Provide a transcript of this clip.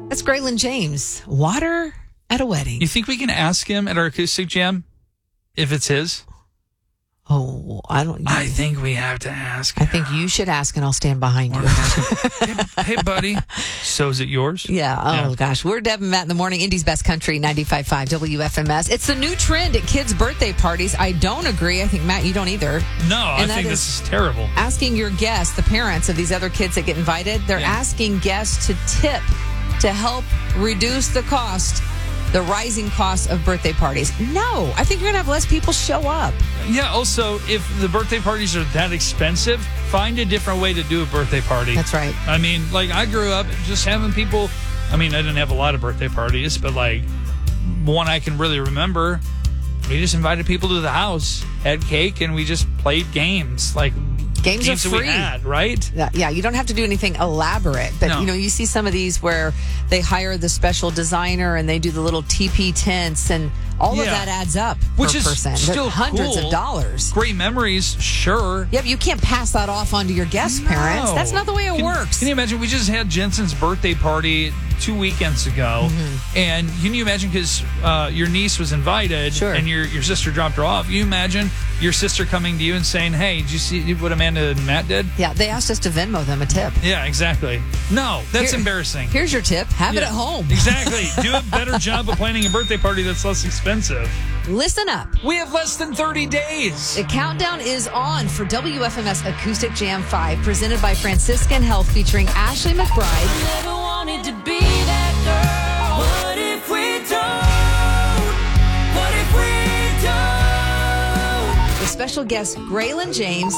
That's Graylin James. Water at a wedding. You think we can ask him at our acoustic jam if it's his? Oh, I don't. I think we have to ask. I think you should ask, and I'll stand behind you. Hey, buddy. So is it yours? Yeah. Oh, gosh. We're Deb and Matt in the morning. Indy's Best Country, 95.5 WFMS. It's the new trend at kids' birthday parties. I don't agree. I think, Matt, you don't either. No, I think this is terrible. Asking your guests, the parents of these other kids that get invited, they're asking guests to tip to help reduce the rising cost of birthday parties. No, I think you're going to have less people show up. Yeah, also, if the birthday parties are that expensive, find a different way to do a birthday party. That's right. I mean, like, I grew up just having people, I mean, I didn't have a lot of birthday parties, but, like, one I can really remember, we just invited people to the house, had cake, and we just played games. Like, Games are that free. we had, right? Yeah, you don't have to do anything elaborate. But, you see some of these where they hire the special designer and they do the little teepee tents, and all of that adds up Which per is person. still hundreds cool. of dollars. Great memories, sure. Yeah, but you can't pass that off onto your guest parents. That's not the way it works. Can you imagine? We just had Jensen's birthday party 2 weekends ago. And can you imagine, because your niece was invited and your sister dropped her off. You imagine your sister coming to you and saying, hey, did you see what Amanda and Matt did? Yeah, they asked us to Venmo them a tip. Yeah, exactly. No, that's embarrassing. Here's your tip. Have it at home. Exactly. Do a better job of planning a birthday party that's less expensive. Listen up. We have less than 30 days. The countdown is on for WFMS Acoustic Jam 5, presented by Franciscan Health, featuring Ashley McBride. I never wanted to be that girl. What if we don't? What if we don't? With special guest Graylin James